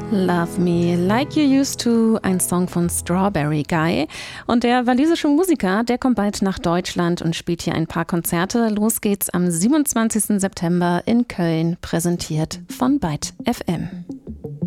Love Me Like You Used To, ein Song von Strawberry Guy. Und der walisische Musiker, der kommt bald nach Deutschland und spielt hier ein paar Konzerte. Los geht's am 27. September in Köln, präsentiert von Byte FM.